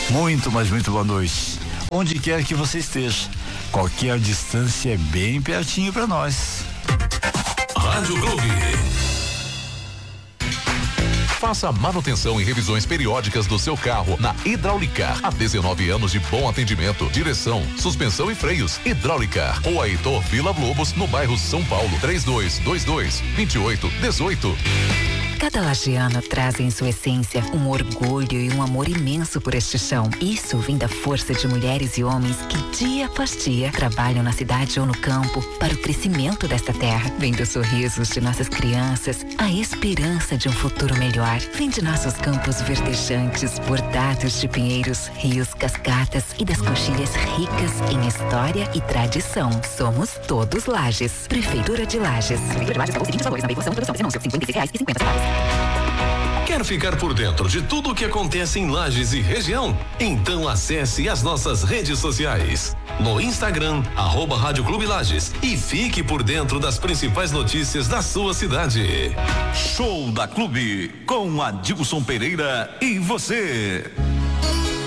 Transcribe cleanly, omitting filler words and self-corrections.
Muito, mas muito boa noite. Onde quer que você esteja, qualquer distância é bem pertinho para nós. Rádio Clube. Faça manutenção e revisões periódicas do seu carro na Hidraulicar. Há 19 anos de bom atendimento, direção, suspensão e freios. Hidraulicar, Rua Heitor Vila Lobos, no bairro São Paulo. 3222-2818. Cada lagiano traz em sua essência um orgulho e um amor imenso por este chão. Isso vem da força de mulheres e homens que dia após dia trabalham na cidade ou no campo para o crescimento desta terra. Vem dos sorrisos de nossas crianças, a esperança de um futuro melhor. Vem de nossos campos verdejantes, bordados de pinheiros, rios, cascatas e das coxilhas ricas em história e tradição. Somos todos Lages. Prefeitura de Lages. Prefeitura de Lages pagou os seguintes valores na veiculação, introdução e denúncia: R$56,50. Quer ficar por dentro de tudo o que acontece em Lages e região? Então acesse as nossas redes sociais. No Instagram, @Rádio Clube Lages, e fique por dentro das principais notícias da sua cidade. Show da Clube com Adilson Pereira e você.